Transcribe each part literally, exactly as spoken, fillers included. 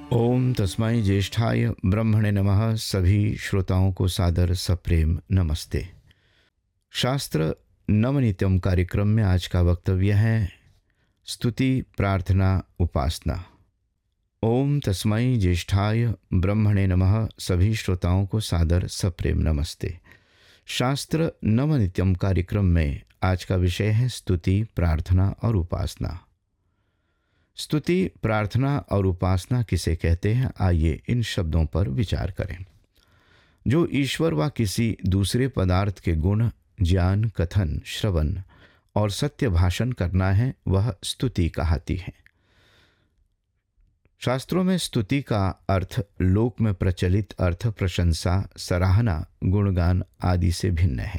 ओम तस्मै ज्येष्ठाय ब्रह्मणे नमः। सभी श्रोताओं को सादर सप्रेम नमस्ते। शास्त्र नवनित्यम कार्यक्रम में आज का वक्तव्य है स्तुति, प्रार्थना, उपासना। ओम तस्मै ज्येष्ठाय ब्रह्मणे नमः। सभी श्रोताओं को सादर सप्रेम नमस्ते। शास्त्र नवनित्यम कार्यक्रम में आज का विषय है स्तुति, प्रार्थना और उपासना। स्तुति, प्रार्थना और उपासना किसे कहते हैं, आइए इन शब्दों पर विचार करें। जो ईश्वर व किसी दूसरे पदार्थ के गुण, ज्ञान, कथन, श्रवण और सत्य भाषण करना है, वह स्तुति कहलाती है। शास्त्रों में स्तुति का अर्थ लोक में प्रचलित अर्थ प्रशंसा, सराहना, गुणगान आदि से भिन्न है।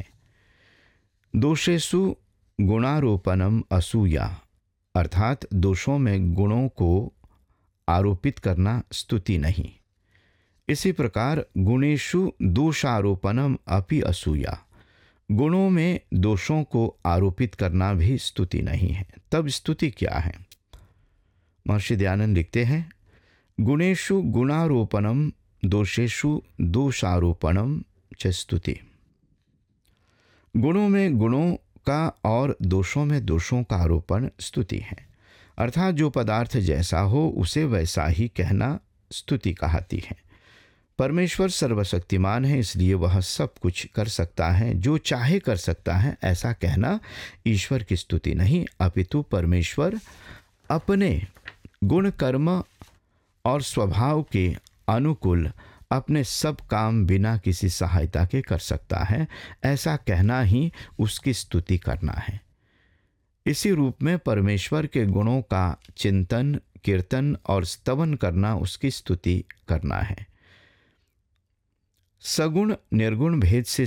दोषेषु गुणारोपणम असूया, अर्थात दोषों में गुणों को आरोपित करना स्तुति नहीं। इसी प्रकार गुणेषु दोषारोपणम अपि असूया, गुणों में दोषों को आरोपित करना भी स्तुति नहीं है। तब स्तुति क्या है? महर्षि दयानंद लिखते हैं, गुणेषु गुणारोपणम दोषेषु दोषारोपणम च स्तुति। गुणों में गुणों का और दोषों में दोषों का आरोपण स्तुति है। अर्थात जो पदार्थ जैसा हो उसे वैसा ही कहना स्तुति कहलाती है। परमेश्वर सर्वशक्तिमान है, इसलिए वह सब कुछ कर सकता है, जो चाहे कर सकता है। ऐसा कहना ईश्वर की स्तुति नहीं, अपितु परमेश्वर अपने गुण, कर्म और स्वभाव के अनुकूल अपने सब काम बिना किसी सहायता के कर सकता है। ऐसा कहना ही उसकी स्तुति करना है। इसी रूप में परमेश्वर के गुणों का चिंतन, कीर्तन और स्तवन करना उसकी स्तुति करना है। सगुण निर्गुण भेद से